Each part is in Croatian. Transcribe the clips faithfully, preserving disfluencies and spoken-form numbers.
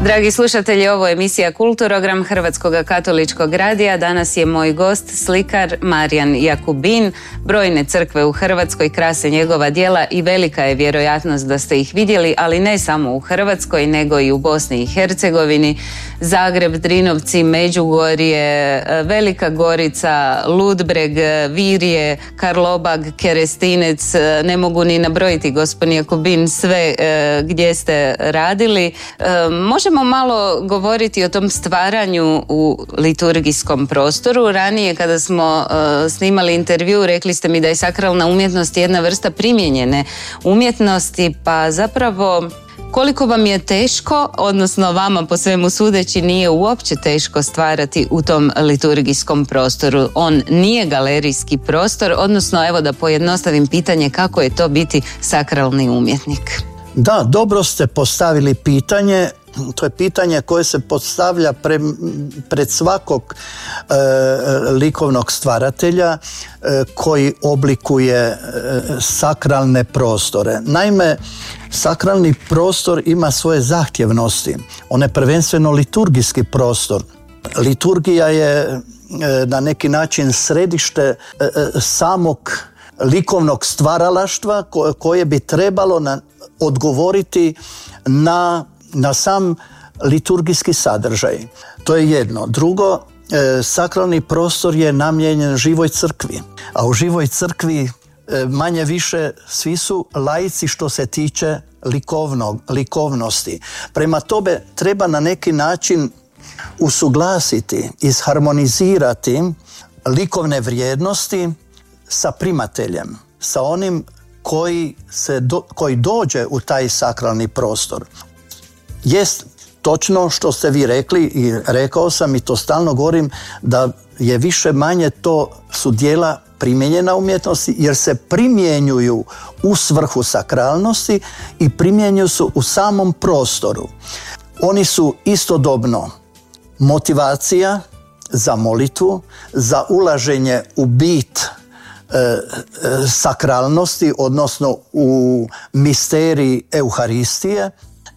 Dragi slušatelji, ovo je emisija Kulturogram Hrvatskog katoličkog radija. Danas je moj gost slikar Marijan Jakubin. Brojne crkve u Hrvatskoj krase njegova djela i velika je vjerojatnost da ste ih vidjeli, ali ne samo u Hrvatskoj, nego i u Bosni i Hercegovini. Zagreb, Drinovci, Međugorje, Velika Gorica, Ludbreg, Virje, Karlobag, Kerestinec, ne mogu ni nabrojiti, gospodin Jakubin, sve gdje ste radili. Možemo malo govoriti o tom stvaranju u liturgijskom prostoru. Ranije kada smo uh, snimali intervju, rekli ste mi da je sakralna umjetnost jedna vrsta primijenjene umjetnosti, pa zapravo koliko vam je teško, odnosno vama po svemu sudeći nije uopće teško stvarati u tom liturgijskom prostoru. On nije galerijski prostor, odnosno evo da pojednostavim pitanje, kako je to biti sakralni umjetnik? Da, dobro ste postavili pitanje. To je pitanje koje se postavlja pre, pred svakog e, likovnog stvaratelja e, koji oblikuje e, sakralne prostore. Naime, sakralni prostor ima svoje zahtjevnosti. On je prvenstveno liturgijski prostor. Liturgija je e, na neki način središte e, samog likovnog stvaralaštva koje, koje bi trebalo na, odgovoriti na na sam liturgijski sadržaj. To je jedno. Drugo, e, sakralni prostor je namijenjen živoj crkvi. A u živoj crkvi e, manje više svi su laici što se tiče likovnog, likovnosti. Prema tome treba na neki način usuglasiti, isharmonizirati likovne vrijednosti sa primateljem, sa onim koji, se do, koji dođe u taj sakralni prostor. Jest točno što ste vi rekli i rekao sam i to stalno govorim da je više manje to su djela primijenjena umjetnosti jer se primjenjuju u svrhu sakralnosti i primjenjuju su u samom prostoru. Oni su istodobno motivacija za molitvu, za ulaženje u bit e, e, sakralnosti, odnosno u misterij Euharistije.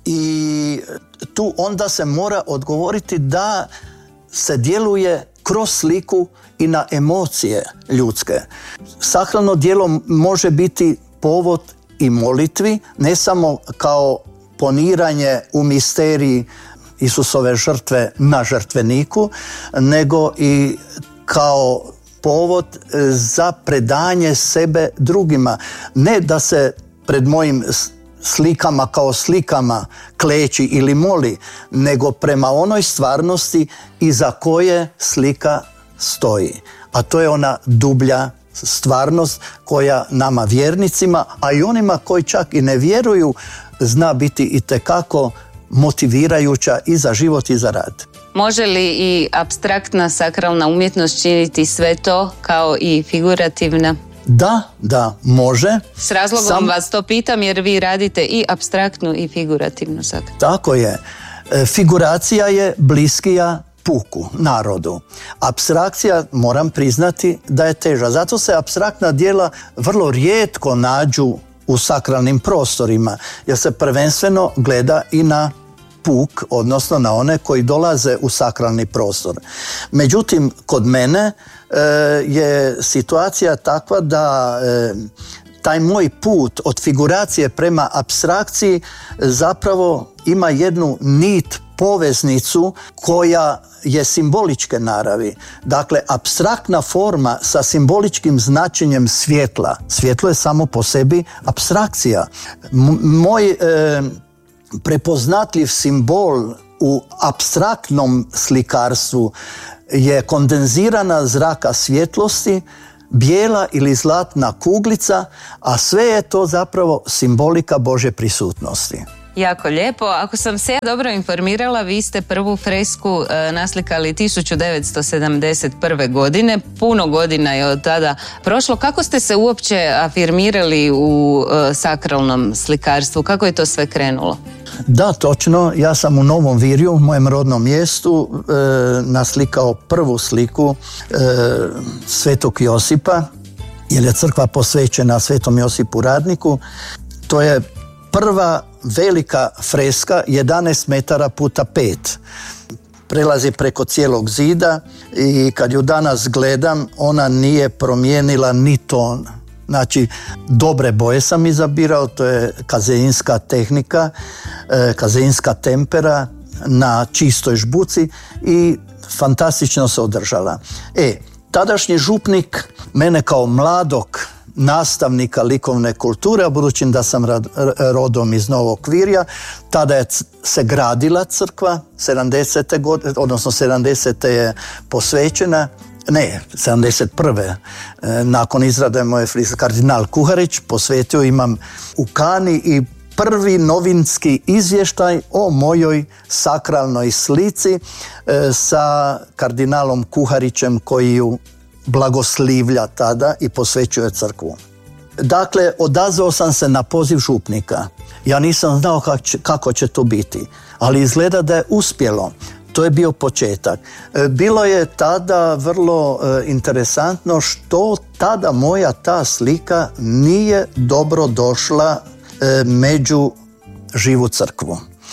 I tu onda se mora odgovoriti da se djeluje kroz sliku i na emocije ljudske. Sakralno djelo može biti povod i molitvi, ne samo kao poniranje u misteriji Isusove žrtve na žrtveniku, nego i kao povod za predanje sebe drugima. Ne da se pred mojim slikama kao slikama kleči ili moli, nego prema onoj stvarnosti iza koje slika stoji. A to je ona dublja stvarnost koja nama vjernicima, a i onima koji čak i ne vjeruju, zna biti itekako motivirajuća i za život i za rad. Može li i apstraktna sakralna umjetnost činiti sve to kao i figurativna? Da, da, može. S razlogom Sam... vas to pitam jer vi radite i apstraktnu i figurativnu sakralnu. Tako je. E, figuracija je bliskija puku, narodu. Apstrakcija, moram priznati, da je teža. Zato se apstraktna djela vrlo rijetko nađu u sakralnim prostorima, jer se prvenstveno gleda i na puk, odnosno na one koji dolaze u sakralni prostor. Međutim, kod mene e, je situacija takva da e, taj moj put od figuracije prema apstrakciji zapravo ima jednu nit, poveznicu koja je simboličke naravi. Dakle, apstraktna forma sa simboličkim značenjem svjetla. Svjetlo je samo po sebi apstrakcija. M- moj e, prepoznatljiv simbol u apstraktnom slikarstvu je kondenzirana zraka svjetlosti, bijela ili zlatna kuglica, a sve je to zapravo simbolika Božje prisutnosti. Jako lijepo. Ako sam se ja dobro informirala, vi ste prvu fresku e, naslikali tisuću devetsto sedamdeset prve. godine. Puno godina je od tada prošlo. Kako ste se uopće afirmirali u e, sakralnom slikarstvu? Kako je to sve krenulo? Da, točno. Ja sam u Novom Virju, u mojem rodnom mjestu, e, naslikao prvu sliku e, Svetog Josipa, jer je crkva posvećena Svetom Josipu Radniku. To je prva velika freska jedanaest metara puta pet. Prelazi preko cijelog zida i kad ju danas gledam, ona nije promijenila ni ton. Znači, dobre boje sam izabirao, to je kazeinska tehnika, kazeinska tempera na čistoj žbuci i fantastično se održala. E, tadašnji župnik mene kao mladog nastavnika likovne kulture, a budući da sam rodom iz Novog Virja, tada je se gradila crkva, sedamdesete godine, odnosno sedamdesete je posvećena, ne, sedamdeset prve nakon izrade moje frise, kardinal Kuharić posvetio, imam u kani i prvi novinski izvještaj o mojoj sakralnoj slici sa kardinalom Kuharićem koji ju blagoslivlja tada i posvećuje crkvu. Dakle, odazvao sam se na poziv župnika. Ja nisam znao kako će, kako će to biti, ali izgleda da je uspjelo. To je bio početak. Bilo je tada vrlo e, interesantno što tada moja ta slika nije dobro došla e, među živu crkvu.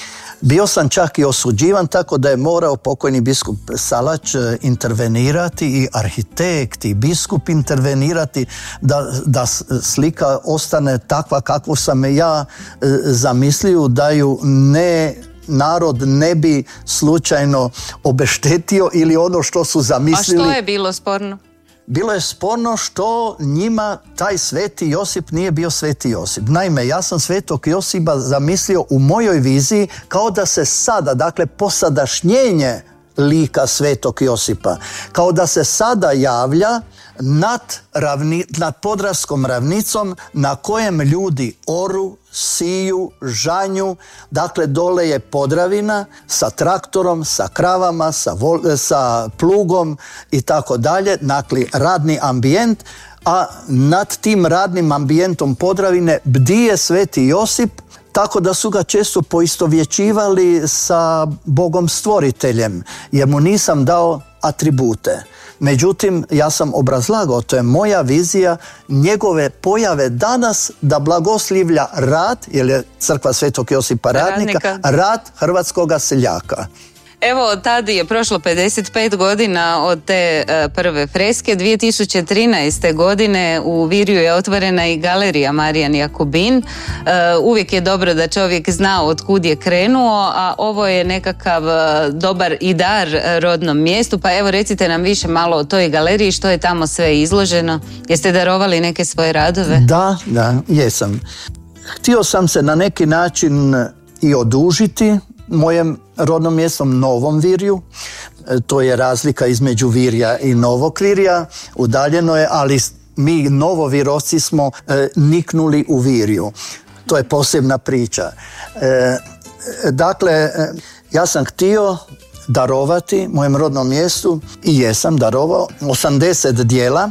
Bio sam čak i osuđivan, tako da je morao pokojni biskup Salać intervenirati i arhitekt i biskup intervenirati da, da slika ostane takva kakvu sam ja e, zamislio, da ju ne narod ne bi slučajno obeštetio ili ono što su zamislili. A što je bilo sporno? Bilo je sporno što njima taj sveti Josip nije bio sveti Josip. Naime, ja sam svetog Josipa zamislio u mojoj viziji kao da se sada, dakle posadašnjenje lika svetog Josipa, kao da se sada javlja nad, ravni, nad Podravskom ravnicom na kojem ljudi oru, siju, žanju, dakle dole je Podravina sa traktorom, sa kravama, sa, vol, sa plugom i tako dalje, dakle radni ambijent, a nad tim radnim ambijentom Podravine bdije sveti Josip, tako da su ga često poistovjećivali sa Bogom stvoriteljem, jer mu nisam dao atribute. Međutim, ja sam obrazlagao, to je moja vizija njegove pojave danas da blagoslivlja rad, jer je crkva svetog Josipa radnika, radnika. Rad hrvatskoga seljaka. Evo, tada je prošlo pedeset pet godina od te uh, prve freske. dvije tisuće trinaeste. godine u Virju je otvorena i galerija Marijan Jakubin. Uh, uvijek je dobro da čovjek zna od kud je krenuo, a ovo je nekakav uh, dobar i dar rodnom mjestu. Pa evo, recite nam više malo o toj galeriji, što je tamo sve izloženo. Jeste darovali neke svoje radove? Da, da, jesam. Htio sam se na neki način i odužiti mojem rodnom mjestom Novom Virju. To je razlika između Virja i Novog Virja. Udaljeno je, ali mi Novovirovci smo e, niknuli u Virju. To je posebna priča. E, dakle, e, ja sam htio darovati mojem rodnom mjestu i jesam darovao osamdeset dijela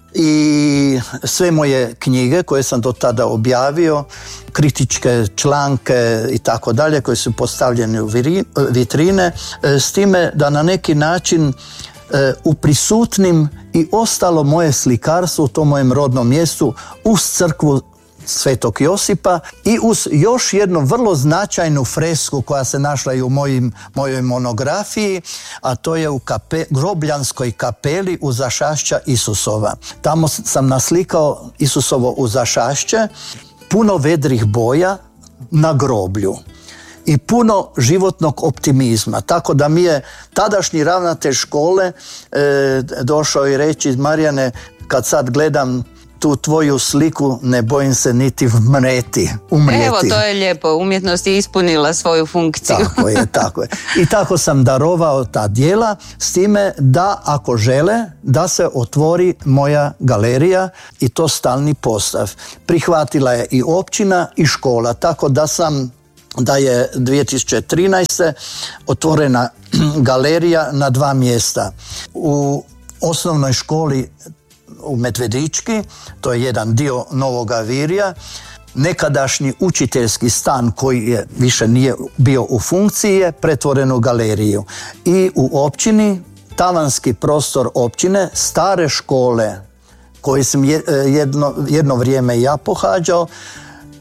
i sve moje knjige koje sam do tada objavio, kritičke članke i tako dalje, koje su postavljene u vitrine, s time da na neki način uprisutnim i ostalo moje slikarstvo u tom mojem rodnom mjestu uz crkvu svetog Josipa i uz još jednu vrlo značajnu fresku koja se našla i u mojim, mojoj monografiji, a to je u kape, grobljanskoj kapeli uzašašća Isusova. Tamo sam naslikao Isusovo uzašašće, puno vedrih boja na groblju i puno životnog optimizma. Tako da mi je tadašnji ravnatelj škole e, došao i reći: Marijane, kad sad gledam tu tvoju sliku, ne bojim se niti umreti. umrijeti. Evo, to je lijepo. Umjetnost je ispunila svoju funkciju. Tako je, tako je. I tako sam darovao ta djela, s time da ako žele, da se otvori moja galerija i to stalni postav. Prihvatila je i općina i škola, tako da sam da je dvije tisuće trinaeste. otvorena galerija na dva mjesta. U osnovnoj školi u Medvedički, to je jedan dio Novoga Virja, nekadašnji učiteljski stan koji je više nije bio u funkciji je pretvoren u galeriju. I u općini, tavanski prostor općine, stare škole koje sam jedno, jedno vrijeme ja pohađao,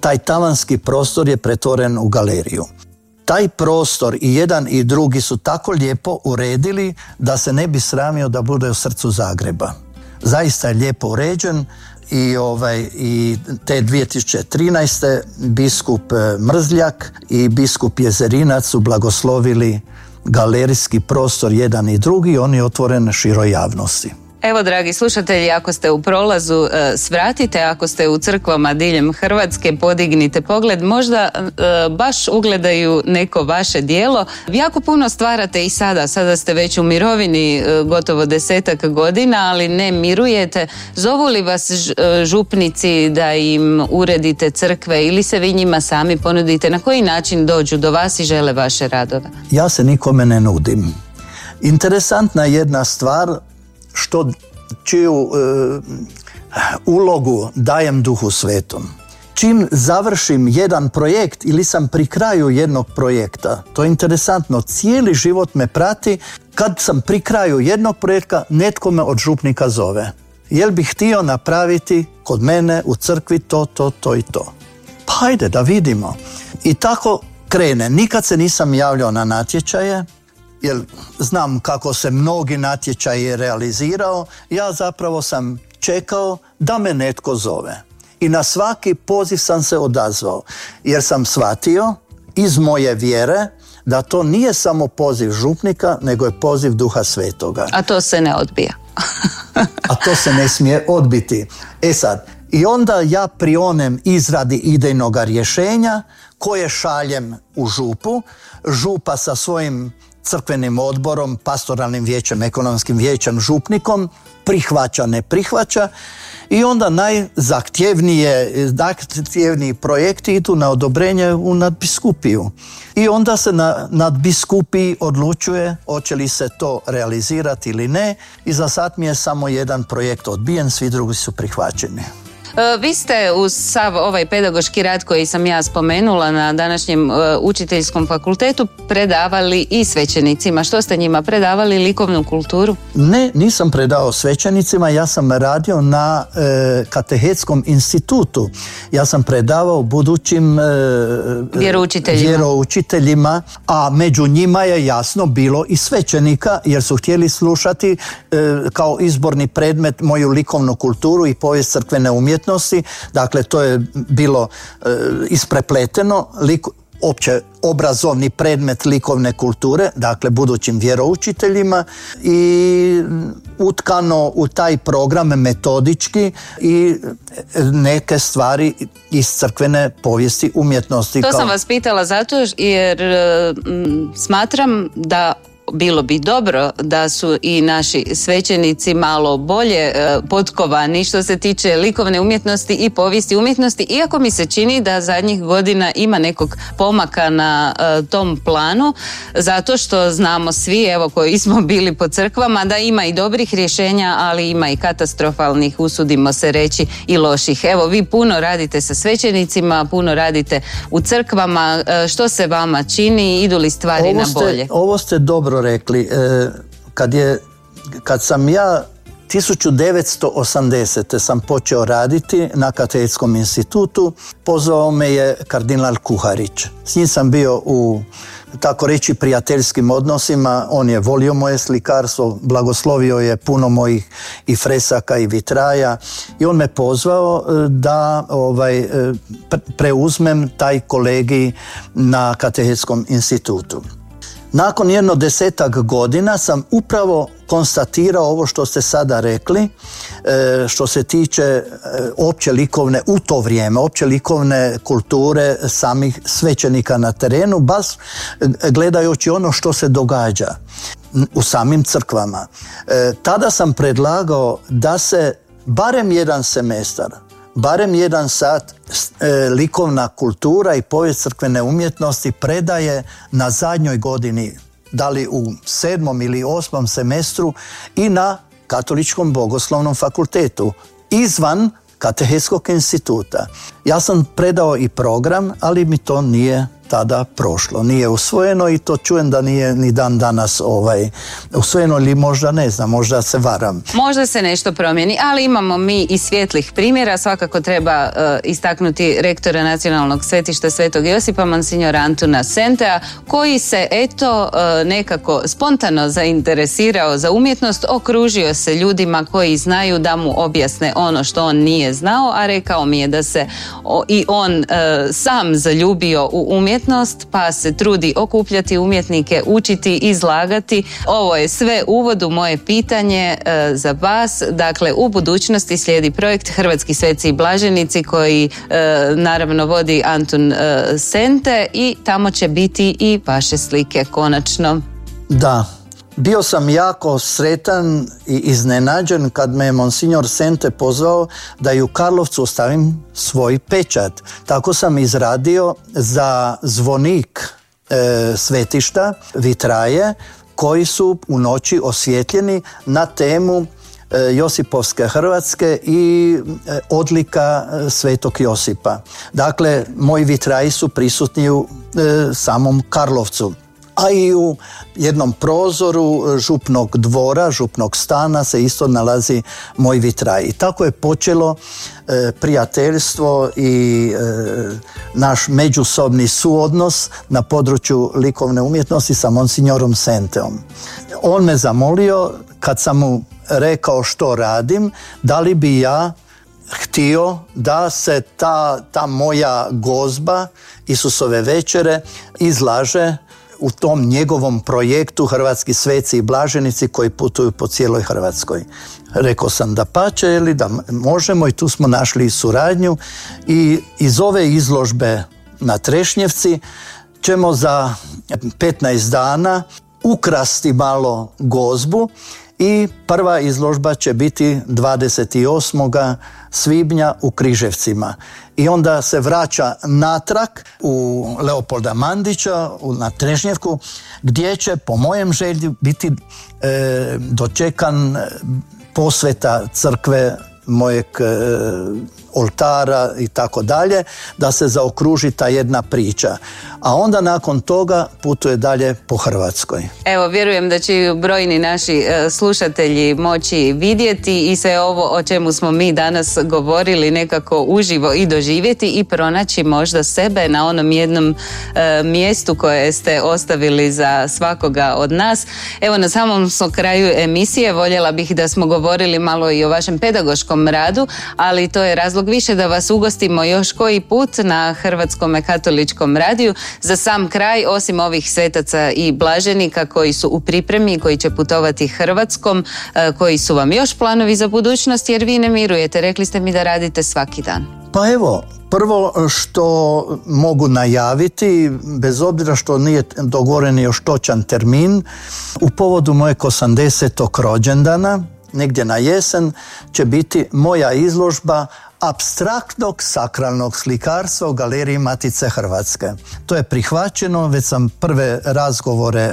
taj tavanski prostor je pretvoren u galeriju. Taj prostor i jedan i drugi su tako lijepo uredili da se ne bi sramio da bude u srcu Zagreba. Zaista je lijepo uređen i, ovaj, i te dvije tisuće trinaeste biskup Mrzljak i biskup Jezerinac su blagoslovili galerijski prostor jedan i drugi, on je otvoren široj javnosti. Evo, dragi slušatelji, ako ste u prolazu, e, svratite, ako ste u crkvama diljem Hrvatske, podignite pogled, možda e, baš ugledaju neko vaše djelo. Jako puno stvarate i sada, sada ste već u mirovini e, gotovo desetak godina, ali ne mirujete. Zovu li vas ž, e, župnici da im uredite crkve ili se vi njima sami ponudite? Na koji način dođu do vas i žele vaše radove? Ja se nikome ne nudim. Interesantna jedna stvar, što čiju e, ulogu dajem Duhu Svetom. Čim završim jedan projekt ili sam pri kraju jednog projekta, to je interesantno, cijeli život me prati. Kad sam pri kraju jednog projekta, netko me od župnika zove. Jel bih htio napraviti kod mene u crkvi to, to, to i to? Pa ajde da vidimo. I tako krene. Nikad se nisam javljao na natječaje, jer znam kako se mnogi natječaji realizirao. Ja zapravo sam čekao da me netko zove. I na svaki poziv sam se odazvao, jer sam shvatio iz moje vjere da to nije samo poziv župnika, nego je poziv Duha Svetoga. A to se ne odbija. A to se ne smije odbiti. E sad, i onda ja prionem izradi idejnog rješenja koje šaljem u župu. Župa sa svojim crkvenim odborom, pastoralnim vijećem, ekonomskim vijećem, župnikom prihvaća, ne prihvaća i onda najzahtjevnije, zahtjevniji projekti idu na odobrenje u nadbiskupiju. I onda se na nadbiskupiji odlučuje hoće li se to realizirati ili ne i za sad mi je samo jedan projekt odbijen, svi drugi su prihvaćeni. Vi ste uz sav ovaj pedagoški rad koji sam ja spomenula na današnjem uh, učiteljskom fakultetu predavali i svećenicima. Što ste njima predavali? Likovnu kulturu? Ne, nisam predao svećenicima, ja sam radio na e, katehetskom institutu. Ja sam predavao budućim e, vjeroučiteljima. vjeroučiteljima, a među njima je jasno bilo i svećenika, jer su htjeli slušati e, kao izborni predmet moju likovnu kulturu i povijest crkvene umjetnosti. Dakle, to je bilo e, isprepleteno, liko, opće obrazovni predmet likovne kulture, dakle budućim vjeroučiteljima i utkano u taj program metodički i neke stvari iz crkvene povijesti umjetnosti. To kao... sam vas pitala zato jer m, smatram da bilo bi dobro da su i naši svećenici malo bolje e, potkovani što se tiče likovne umjetnosti i povijesti umjetnosti, iako mi se čini da zadnjih godina ima nekog pomaka na e, tom planu, zato što znamo svi, evo koji smo bili po crkvama, da ima i dobrih rješenja, ali ima i katastrofalnih, usudimo se reći, i loših. Evo, vi puno radite sa svećenicima, puno radite u crkvama, e, što se vama čini, idu li stvari ovo na ste, bolje? Ovo ste dobro rekli. Kad, je, kad sam ja tisuću devetsto osamdesete sam počeo raditi na Katehetskom institutu, pozvao me je kardinal Kuharić. S njim sam bio u, tako reći, prijateljskim odnosima. On je volio moje slikarstvo, blagoslovio je puno mojih i fresaka i vitraja i on me pozvao da ovaj, preuzmem taj kolegij na Katehetskom institutu. Nakon jedno desetak godina sam upravo konstatirao ovo što ste sada rekli, što se tiče opće likovne, u to vrijeme, opće likovne kulture samih svećenika na terenu, baš gledajući ono što se događa u samim crkvama. Tada sam predlagao da se barem jedan semestar, barem jedan sat e, likovna kultura i povijest crkvene umjetnosti predaje na zadnjoj godini, da li u sedmom ili osmom semestru i na Katoličkom bogoslovnom fakultetu, izvan Katehetskog instituta. Ja sam predao i program, ali mi to nije tada prošlo. Nije usvojeno i to čujem da nije ni dan danas ovaj, usvojeno, ili možda ne znam, možda se varam. Možda se nešto promijeni, ali imamo mi i svjetlih primjera. Svakako treba uh, istaknuti rektora Nacionalnog svetišta Svetog Josipa, monsignora Antuna Sentea, koji se eto uh, nekako spontano zainteresirao za umjetnost, okružio se ljudima koji znaju da mu objasne ono što on nije znao, a rekao mi je da se o, i on uh, sam zaljubio u umjetnost, pa se trudi okupljati umjetnike, učiti, izlagati. Ovo je sve uvod u moje pitanje uh, za vas. Dakle, u budućnosti slijedi projekt Hrvatski sveci i blaženici koji uh, naravno vodi Antun uh, Sente i tamo će biti i vaše slike konačno. Da. Bio sam jako sretan i iznenađen kad me je monsignor Sente pozvao da i u Karlovcu ostavim svoj pečat. Tako sam izradio za zvonik e, svetišta vitraje koji su u noći osvjetljeni na temu e, Josipovske Hrvatske i e, odlika e, Svetog Josipa. Dakle, moji vitraji su prisutni u e, samom Karlovcu. A i u jednom prozoru župnog dvora, župnog stana se isto nalazi moj vitraj. I tako je počelo e, prijateljstvo i e, naš međusobni suodnos na području likovne umjetnosti sa monsignorom Senteom. On me zamolio, kad sam mu rekao što radim, da li bi ja htio da se ta, ta moja gozba Isusove večere izlaže u tom njegovom projektu Hrvatski sveci i blaženici koji putuju po cijeloj Hrvatskoj. Rekao sam da pače, ili da možemo, i tu smo našli suradnju i iz ove izložbe na Trešnjevci ćemo za petnaest dana ukrasti malo gozbu i prva izložba će biti dvadeset osmog svibnja u Križevcima. I onda se vraća natrag u Leopolda Mandića, na Trešnjevku, gdje će, po mojem želji, biti e, dočekan posveta crkve, mojeg e, oltara i tako dalje, da se zaokruži ta jedna priča. A onda nakon toga putuje dalje po Hrvatskoj. Evo, vjerujem da će brojni naši e, slušatelji moći vidjeti i sve ovo o čemu smo mi danas govorili nekako uživo i doživjeti i pronaći možda sebe na onom jednom e, mjestu koje ste ostavili za svakoga od nas. Evo, na samom smo kraju emisije voljela bih da smo govorili malo i o vašem pedagoškom radu, ali to je razlog više da vas ugostimo još koji put na Hrvatskom katoličkom radiju. Za sam kraj, osim ovih svetaca i blaženika koji su u pripremi i koji će putovati Hrvatskom, koji su vam još planovi za budućnost, jer vi ne mirujete, rekli ste mi da radite svaki dan. Pa evo, prvo što mogu najaviti, bez obzira što nije dogovoren još točan termin, u povodu mojeg osamdesetog rođendana, negdje na jesen, će biti moja izložba apstraktnog sakralnog slikarstva u Galeriji Matice Hrvatske. To je prihvaćeno, već sam prve razgovore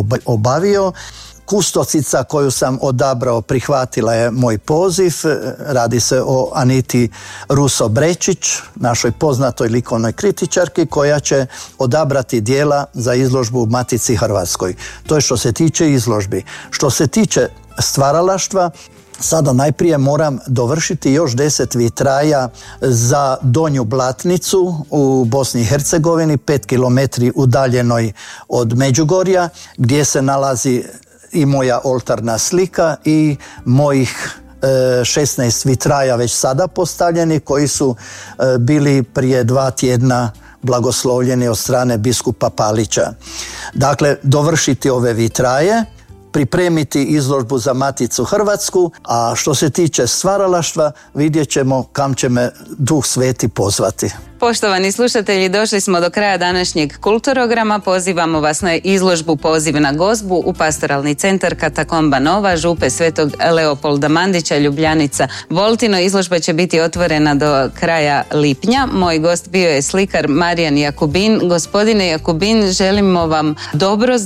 obavio. Kustocica koju sam odabrao prihvatila je moj poziv. Radi se o Aniti Ruso-Brečić, našoj poznatoj likovnoj kritičarki, koja će odabrati dijela za izložbu u Matici Hrvatskoj. To je što se tiče izložbi. Što se tiče stvaralaštva, sada najprije moram dovršiti još deset vitraja za Donju Blatnicu u Bosni i Hercegovini, pet kilometri udaljenoj od Međugorja, gdje se nalazi i moja oltarna slika i mojih e, šesnaest vitraja već sada postavljeni, koji su e, bili prije dva tjedna blagoslovljeni od strane biskupa Palića. Dakle, dovršiti ove vitraje, pripremiti izložbu za Maticu Hrvatsku, a što se tiče stvaralaštva, vidjet ćemo kam će me Duh Sveti pozvati. Poštovani slušatelji, došli smo do kraja današnjeg Kulturograma. Pozivamo vas na izložbu Poziv na gozbu u Pastoralni centar Katakomba Nova, župe Svetog Leopolda Mandića, Ljubljanica, Voltino. Izložba će biti otvorena do kraja lipnja. Moj gost bio je slikar Marijan Jakubin. Gospodine Jakubin, želimo vam dobro